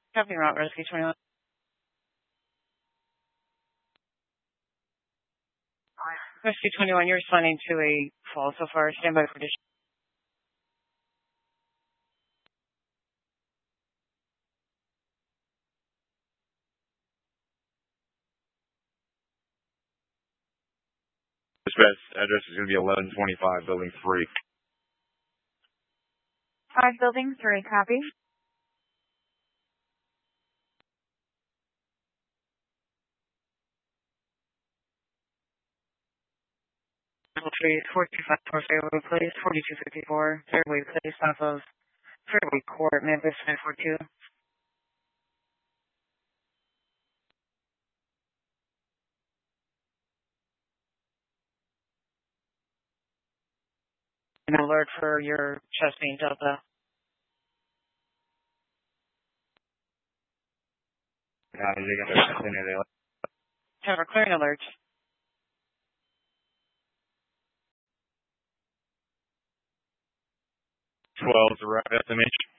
Copy route, Rescue 21. Rescue 21, you're responding to a fall so far. Stand by for dispatch. Dispatch address is going to be 1125, Building 3. 5, Building 3, copy. Level 3, 4254 Fairway Place, 4254 Fairway Place off of Fairway Court, Memphis 942. An alert for your chest being Delta. Have a clearing alert. 12 is the right estimation.